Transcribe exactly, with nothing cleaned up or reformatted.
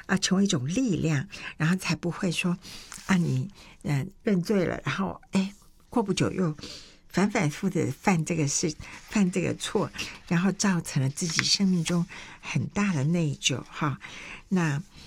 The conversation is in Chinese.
啊，成为一种力量，然后才不会说啊你嗯、呃、认罪了，然后哎过不久又反反复复的犯这个事犯这个错，然后造成了自己生命中很大的内疚哈。那